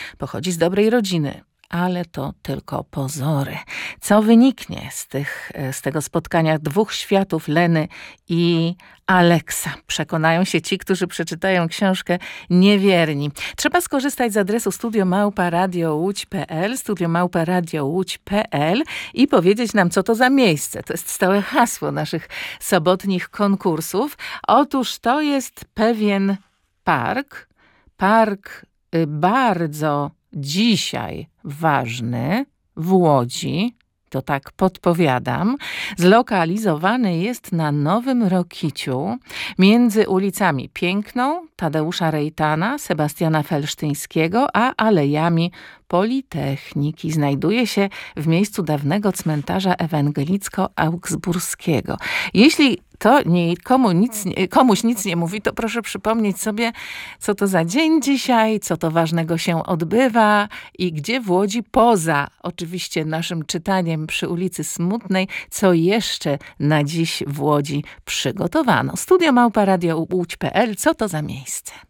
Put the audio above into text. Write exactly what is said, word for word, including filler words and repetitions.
pochodzi z dobrej rodziny. Ale to tylko pozory. Co wyniknie z, tych, z tego spotkania dwóch światów, Leny i Aleksa? Przekonają się ci, którzy przeczytają książkę Niewierni. Trzeba skorzystać z adresu studio małpa radio łódź kropka pe el, studio małpa radio łódź kropka pe el i powiedzieć nam, co to za miejsce. To jest stałe hasło naszych sobotnich konkursów. Otóż to jest pewien park, park bardzo dzisiaj ważny w Łodzi, to tak podpowiadam, zlokalizowany jest na Nowym Rokiciu między ulicami Piękną, Tadeusza Rejtana, Sebastiana Felsztyńskiego, a alejami Politechniki. Znajduje się w miejscu dawnego cmentarza ewangelicko-augsburskiego. Jeśli to nikomu nic, komuś nic nie mówi, to proszę przypomnieć sobie, co to za dzień dzisiaj, co to ważnego się odbywa i gdzie w Łodzi, poza oczywiście naszym czytaniem przy ulicy Smutnej, co jeszcze na dziś w Łodzi przygotowano. Studio małpa radio łódź kropka pe el, co to za miejsce?